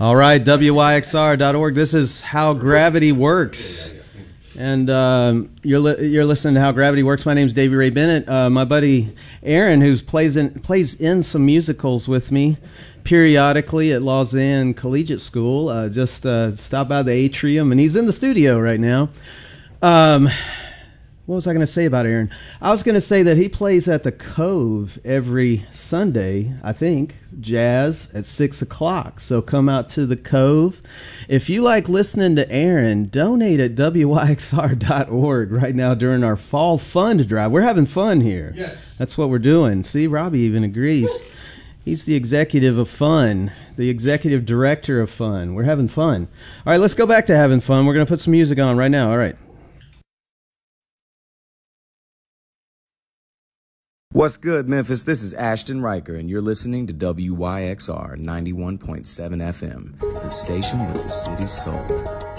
All right, WYXR.org. This is How Gravity Works. And you're listening to How Gravity Works. My name's Davey Ray Bennett. My buddy Aaron, who plays in some musicals with me periodically at Lausanne Collegiate School, just stopped by the atrium, and he's in the studio right now. What was I going to say about Aaron? I was going to say that he plays at the Cove every Sunday, I think, jazz at 6 o'clock. So come out to the Cove. If you like listening to Aaron, donate at WYXR.org right now during our fall fund drive. We're having fun here. Yes. That's what we're doing. See, Robbie even agrees. He's the executive of fun, the executive director of fun. We're having fun. All right, let's go back to having fun. We're going to put some music on right now. All right. What's good, Memphis? This is Ashton Riker, and you're listening to WYXR 91.7 FM, the station with the city's soul.